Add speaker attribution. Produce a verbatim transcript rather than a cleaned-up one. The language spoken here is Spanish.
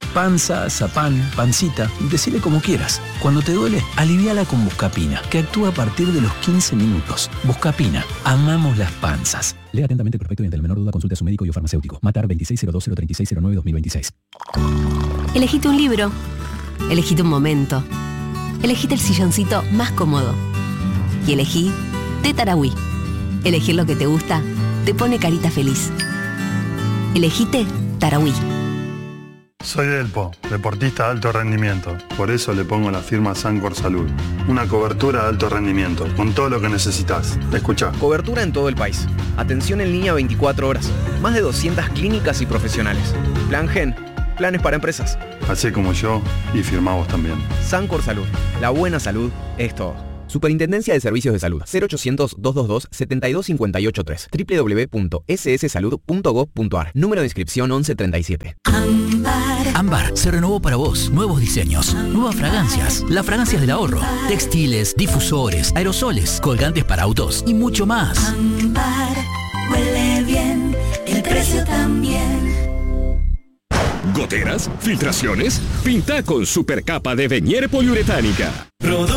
Speaker 1: Panza, zapán, pancita, decile como quieras. Cuando te duele, aliviala con Buscapina, que actúa a partir de los quince minutos. Buscapina, amamos las panzas.
Speaker 2: Lea atentamente el prospecto y ante la menor duda consulte a su médico y o farmacéutico. Matar veintiséis cero dos cero treinta y seis cero nueve dos mil veintiséis.
Speaker 3: Elegite un libro. Elegite un momento. Elegite el silloncito más cómodo. Y elegí Té Tarahui. Elegir lo que te gusta te pone carita feliz. Elegite Tarahui.
Speaker 4: Soy Delpo, deportista de alto rendimiento. Por eso le pongo la firma Sancor Salud. Una cobertura de alto rendimiento, con todo lo que necesitas. Escucha.
Speaker 5: Cobertura en todo el país. Atención en línea veinticuatro horas. Más de doscientas clínicas y profesionales. Plan Gen. Planes para empresas.
Speaker 4: Así como yo, y firmamos también.
Speaker 5: Sancor Salud. La buena salud es todo. Superintendencia de Servicios de Salud. cero ochocientos, doscientos veintidós, setenta y dos cincuenta y ocho tres. doble u doble u doble u punto ese ese salud punto gob punto ar. Número de inscripción once treinta y siete.
Speaker 6: Ámbar. Ámbar se renovó para vos. Nuevos diseños, nuevas fragancias, las fragancias del ahorro, textiles, difusores, aerosoles, colgantes para autos y mucho más.
Speaker 7: Ámbar huele bien, el precio también.
Speaker 8: ¿Goteras? ¿Filtraciones? Pinta con supercapa de Venier poliuretánica.